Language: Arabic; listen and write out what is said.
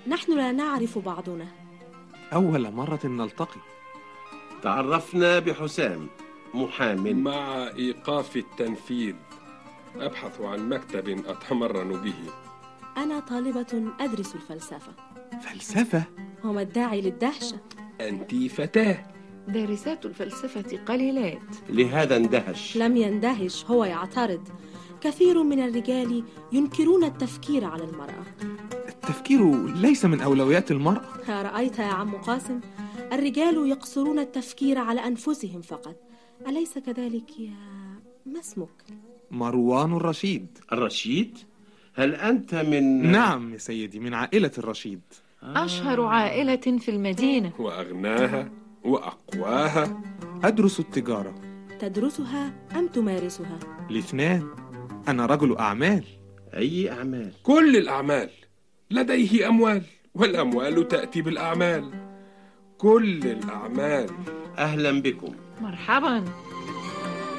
نحن لا نعرف بعضنا. أول مرة نلتقي. تعرفنا بحسام، محام. مع إيقاف التنفيذ أبحث عن مكتب أتمرن به. أنا طالبة أدرس الفلسفة. فلسفة؟ وما الداعي للدهشة؟ أنت فتاة. دارسات الفلسفة قليلات. لهذا اندهش. لم يندهش، هو يعترض. كثير من الرجال ينكرون التفكير على المرأة. التفكير ليس من أولويات المرأة. رأيت يا عم قاسم؟ الرجال يقصرون التفكير على أنفسهم فقط، أليس كذلك يا ما اسمك؟ مروان الرشيد. الرشيد؟ هل أنت من... نعم يا سيدي، من عائلة الرشيد. أشهر عائلة في المدينة وأغناها وأقواها. أدرس التجارة. تدرسها أم تمارسها؟ الاثنان. أنا رجل أعمال. أي أعمال؟ كل الأعمال. لديه أموال، والأموال تأتي بالأعمال. كل الأعمال. أهلا بكم. مرحبا.